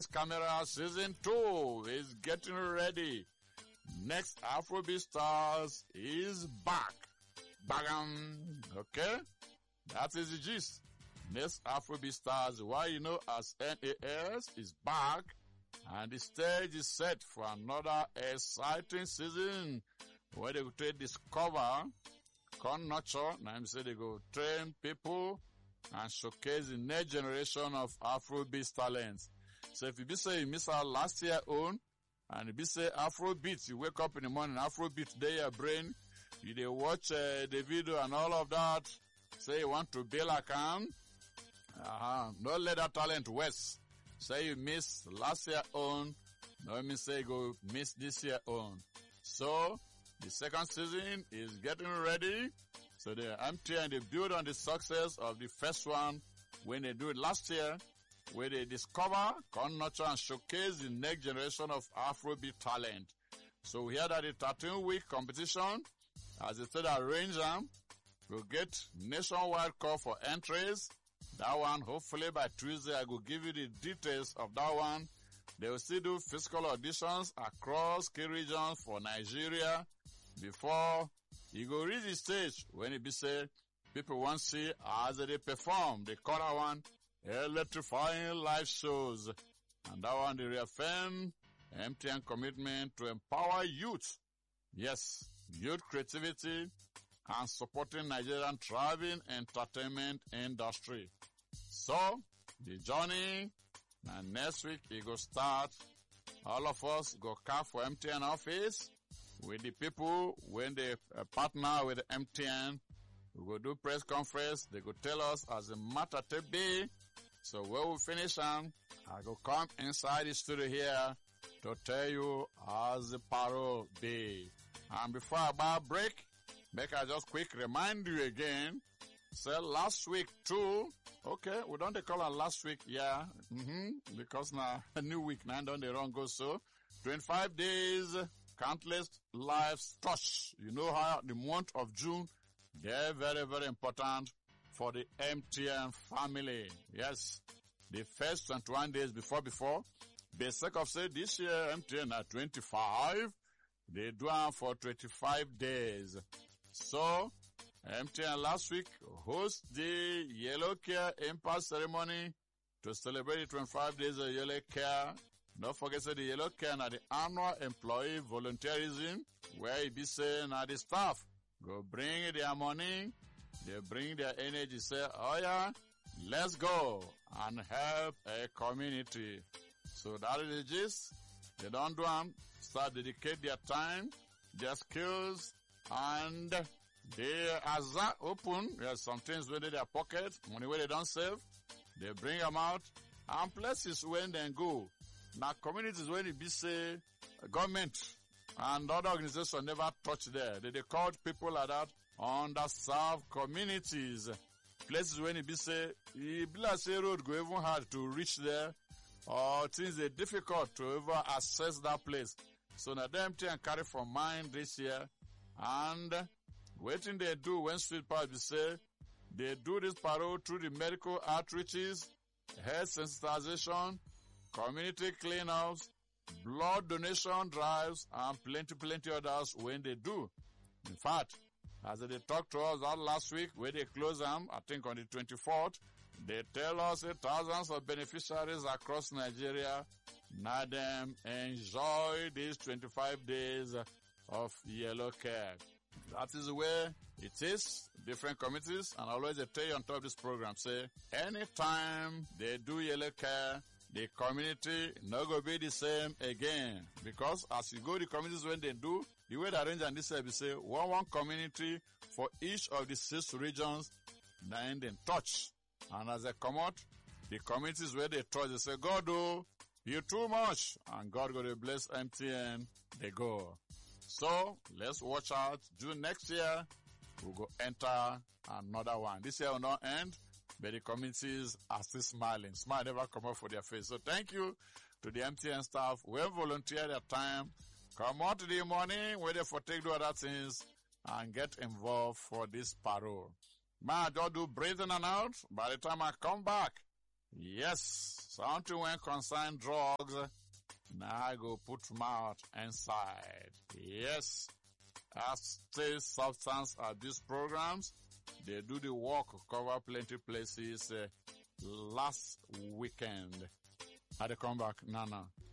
Lights Camera Season 2 is getting ready. Next Afrobeat Stars is back. Bagam. Okay? That is the gist. Next Afrobeat Stars, why you know as NAS, is back. And the stage is set for another exciting season where they go to discover, nurture, now I'm saying they go train people and showcase the next generation of Afrobeat talents. So if you be say you miss out last year own, and if you say Afrobeat, you wake up in the morning, Afrobeat, day your brain, you dey watch the video and all of that, say you want to build account, don't let that talent waste. Say you miss last year own, no mean say you go miss this year own. So, the second season is getting ready. So the MTN, they build on the success of the first one when they do it last year, where they discover, nurture, and showcase the next generation of Afrobeat talent. So we hear that the 13-week competition, as they said, arrange them, will get nationwide call for entries. That one, hopefully by Tuesday, I will give you the details of that one. They will still do physical auditions across key regions for Nigeria before you go reach the stage when it be say people want to see as they perform. They call that one electrifying live shows. And that one, they reaffirm MTN commitment to empower youth. Yes, youth creativity and supporting Nigerian thriving entertainment industry. So, the journey, and next week it go start. All of us go carve for MTN office with the people when they partner with MTN. We go do press conference. They go tell us as the matter to be. So when we finish I go come inside the studio here to tell you as the parole be. And before I break, make I just quick remind you again. Say last week too. Okay, we don't call it last week, yeah. Because now a new week now don't they wrong go so. 25 days, countless lives touch. You know how the month of June, they're very, very important for the MTN family. Yes, the first 21 days before, the sake of say this year MTN at 25, they do it for 25 days. So, MTN last week host the Yellow Care Impact ceremony to celebrate the 25 days of Yellow Care. Don't forget say the Yellow Care na the annual employee volunteerism where it be saying na the staff go bring their money, they bring their energy, say, oh yeah, let's go and help a community. So that is the gist. They don't do them, start dedicate their time, their skills, and they, as that open, there's some things within their pocket, money where they don't save, they bring them out, and places when they go. Now communities when it be say, government and other organizations never touch there. They call people like that underserved communities. Places when it be say, it be like say road go even hard to reach there, or things are difficult to ever access that place. So now the MTN carry for mind this year, and waiting they do when Sweet Power be say, they do this parole through the medical outreaches, health sensitization, community cleanups, blood donation drives, and plenty others when they do. In fact, as they talked to us that last week, when they close them, I think on the 24th, they tell us that thousands of beneficiaries across Nigeria, now them enjoy these 25 days of Yellow Care. That is the way it is, different committees, and always they tell you on top of this program, say, anytime they do Yellow Care, the community not going to be the same again. Because as you go to the communities when they do, the way they arrange and this service say, one community for each of the 6 regions, then they touch. And as they come out, the communities where they touch, they say, God, oh, you too much. And God going to bless MTN, they go. So, let's watch out. June next year, we'll go enter another one. This year will not end, but the communities are still smiling. Smile never come up for their face. So thank you to the MTN staff who have volunteered their time, come out to the morning, where they for take do other things, and get involved for this parole. Man, I just do breathing and out. By the time I come back, Yes, something when concern drugs. Now I go put mouth inside. Yes, as state substance abuse programs, they do the work, cover plenty places last weekend. I come back, Nana.